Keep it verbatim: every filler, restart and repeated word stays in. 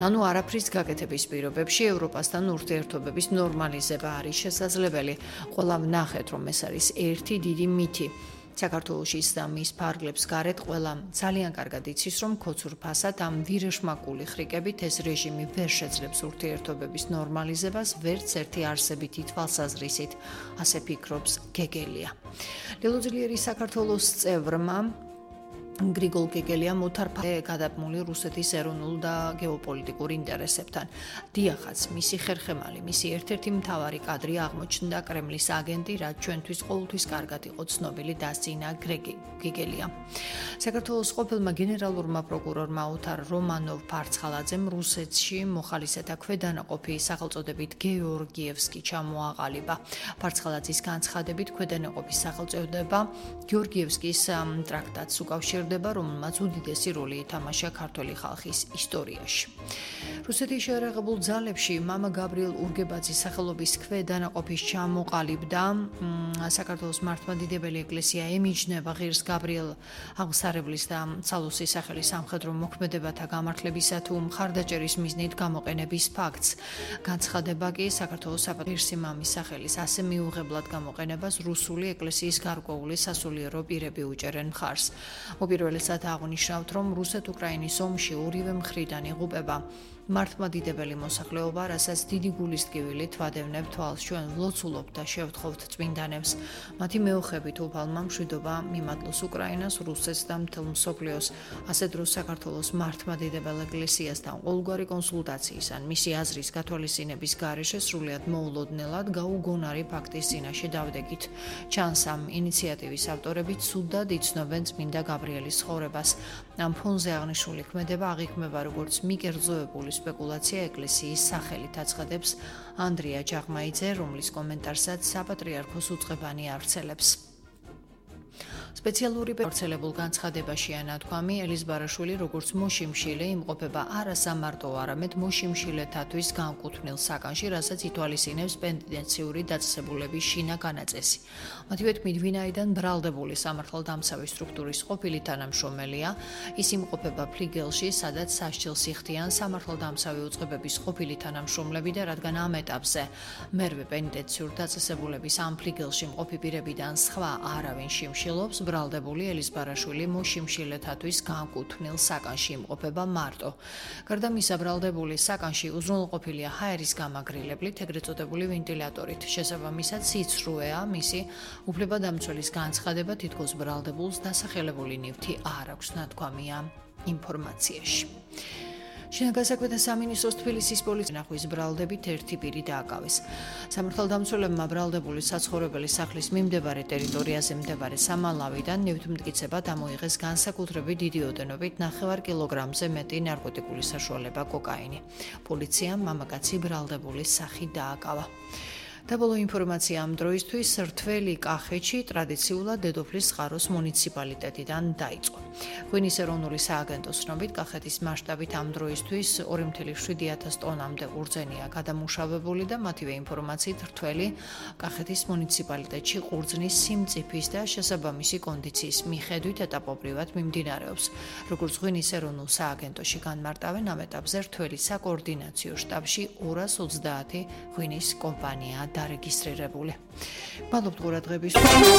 ანუ არაფრის გაკეთების პირობებში ევროპასთან ურთიერთობების ნორმალიზება არის შესაძლებელი. ყველა ვნახეთ, რომ ეს არის ერთი დიდი მითი. საქართველოში და მის ფარგლებს გარეთ ყველა ძალიან კარგად იცის, რომ ქოცურ ფასად ამ ვირეშმაკული ხრიკებით ეს რეჟიმი ვერ შეძლებს ურთიერთობების ნორმალიზებას ვერც ერთი არსებითი თვალსაზრისით, ასე ფიქრობს გეგელია. ლელოძლიერი საქართველოს წევრმა გრიგოლ გეგელიამ უთარფა გადაბმული რუსეთის ეროვნულ და გეოპოლიტიკურ ინტერესებთან. დიახაც, მისი ხერხემალი, მისი ერთ-ერთი მთავარი კადრი აღმოჩნდა კრემლის აგენტი, რაც ჩვენთვის ყოველთვის კარგად იყო ცნობილი დასცინა გეგელია. საქართველოს ყოფილმა გენერალურმა პროკურორმა ოთარ რომანოვ-ფარცხალაძემ რუსეთში მოხალისეთა ქვედანაყოფი სახელწოდებით გეორგიევსკი ჩამოაყალიბა. ფარცხალაძის განცხადებით ქვედანაყოფის სახელწოდება გეორგიევსკის ტრაქტატს უკავშირდება, რომელმაც უდიდესი როლი ითამაშა ქართული ხალხის ისტორიაში. რუსეთის შეერაღებულ ძალებში მამა გაბრიელ ურგებაძის სახელობის ქვედანაყოფის ჩამოყალიბდა. საქართველოს მართლმადიდებელი ეკლესია ემიჯნება ღირს გაბრიელ აღმსარებლის და ცალოსის სახელის სამხედრო მოქმედებათა გამართლებისა თუ მხარდაჭერის მიზნით გამოყენების ფაქტს. განცხადება კი საქართველოს საპატრიარქოს მამის სახელის ასე მიუღებლად გამოყენებას რუსული ეკლესიის გარკვეული სასულიერო პირები უჭერენ მხარს. უპირველესად აღნიშნავთ, რომ რუსეთ-უკრაინის ომში ორივე მხრიდან იღუპება მართლმადიდებელი მოსახლეობა, რასაც დიდი გულისტკივილი ვადევნებ თვალს, ჩვენ ვლოცულობთ და შევთხოვთ წმინდანებს. მათი მეოხებით უფალმა მშვიდობა მიმატლოს უკრაინას, რუსეთს და მთელ მსოფლიოს. ასე დროს საქართველოს მართლმადიდებელ ეკლესიასთან ყოველგვარი კონსულტაციის ან მისი აზრის გათვალისწინების გარეშე სრულიად მოულოდნელად გაუგონარი ფაქტის წინაშე დავდეგით. ჩანს ამ ინიციატივის ავტორები ცუდად იცნობენ წმინდა გაბრიელის ცხოვრებას. ამ ფონზე აღნიშნული ქმედება აღიქმება როგორც მიკერძოებული სპეკულაცია ეკლესიის სახელით, აცხადებს ანდრია ჯაღმაიძე, რომლის კომენტარსაც საპატრიარქოს უწყებანი ავრცელებს. სპეციალური გავრცელებულ განცხადებაშია ნათქვამი, ელის ბარაშვილი როგორც მოშიმშილე იმყოფება არა სამარტო, არამედ მოშიმშილეთათვის განკუთვნილ საკანში, რასაც ითვალისწინებს პენიტენციური დაწესებულების შინა განაწესი. მათივე თქმით, ვინაიდან ბრალდებული სამართალდამცავი სტრუქტურის ყოფილი თანამშრომელია, ის იმყოფება ფლიგელში, სადაც სასჯელს იხდიან სამართალდამცავი უწყებების ყოფილი თანამშრომლები და რადგან ამ ეტაპზე მერვე პენიტენციური დაწესებულების ამ ფლიგელში მყოფი პირებიდან სხვა არავინ შიმშილობს, ბრალდებული ელის ბარაშვილი მოშიმშილეთათვის განკუთვნილ საკანში იმყოფება მარტო. გარდა მისა, ბრალდებული საკანში უზრუნველყოფილია ჰაერის გამაგრილებლით, ეგრეთ წოდებული ვენტილატორით. შესაბამისად, სიცრუეა მისი უფლებადამცველის განცხადება, თითქოს ბრალდებულს დასახელებული ნივთი არ აქვს, ნათქვამია ინფორმაციაში. შინაგან განსაკუთრებთა სამინისტროს თბილისის პოლიციის ნახვის ბრალდებით ერთი პირი დააკავეს. სამართალდამცველებმა ბრალდებული საცხოვრებელი სახლის მიმდებარე ტერიტორიაზე მდებარე სამალავიდან ნივთმტკიცებად ამოიღეს განსაკუთრებით დიდი ოდენობით ნახევარ კილოგრამზე მეტი ნარკოტიკული საშუალება კოკაინი. პოლიციამ მამაკაცი ბრალდებულის სახით დააკავა. დაბოლო ინფორმაცია ამ დროისთვის რთველი კახეთში ტრადიციულად დედოფლის წყაროს მუნიციპალიტეტიდან დაიწყო. ღვინის ეროვნული სააგენტოს ცნობით, კახეთის მასშტაბით ამ დროისთვის ორი ათეული შვიდი ათასი ტონამდე ყურძენია გადამუშავებული და მათივე ინფორმაციით რთველი კახეთის მუნიციპალიტეტში ყურძნის სიმწიფის და შესაბამისი კონდიციის მიხედვით ეტაპობრივად მიმდინარეობს. როგორც ღვინის ეროვნულ სააგენტოში განმარტავენ, ამ ეტაპზე რთველი საკოორდინაციო შტაბში ორას ოცდაათი ღვინის კომპანია დარეგისტრირებული. მადლობთ ყურადღებისთვის.